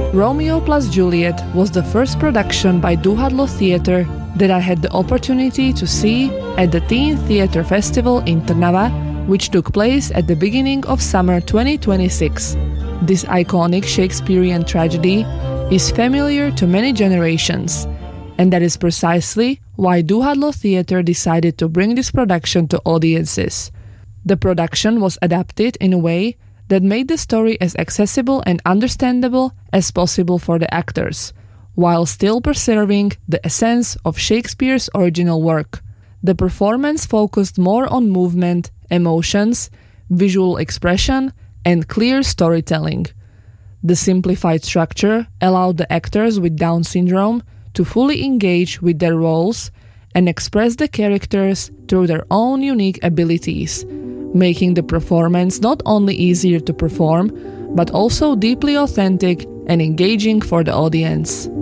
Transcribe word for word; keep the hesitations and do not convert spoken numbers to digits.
Romeo plus Juliet was the first production by Duhadlo Theatre that I had the opportunity to see at the Teen Theatre Festival in Trnava, which took place at the beginning of summer twenty twenty-six. This iconic Shakespearean tragedy is familiar to many generations, and that is precisely why Duhadlo Theatre decided to bring this production to audiences. The production was adapted in a way that made the story as accessible and understandable as possible for the actors, while still preserving the essence of Shakespeare's original work. The performance focused more on movement, emotions, visual expression, and clear storytelling. The simplified structure allowed the actors with Down syndrome to fully engage with their roles and express the characters through their own unique abilities, making the performance not only easier to perform, but also deeply authentic and engaging for the audience.